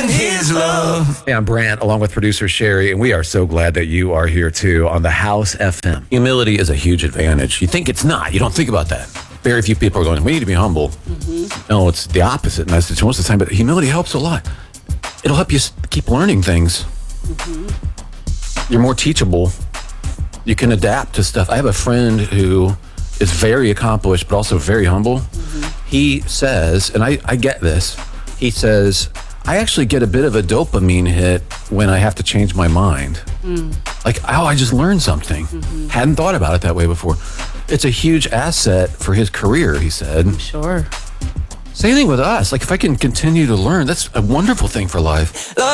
find his love. Hey, I'm Brant, along with producer Sherry, and we are so glad that you are here too on the House FM. Humility is a huge advantage. You think it's not. You don't think about that. Very few people are going, we need to be humble. No, it's the opposite message most of the time, but humility helps a lot. It'll help you keep learning things. You're more teachable. You can adapt to stuff. I have a friend who is very accomplished, but also very humble. He says, and I get this, he says, I actually get a bit of a dopamine hit when I have to change my mind. Like, oh, I just learned something. Hadn't thought about it that way before. It's a huge asset for his career, he said. I'm sure. Same thing with us. Like, if I can continue to learn, that's a wonderful thing for life.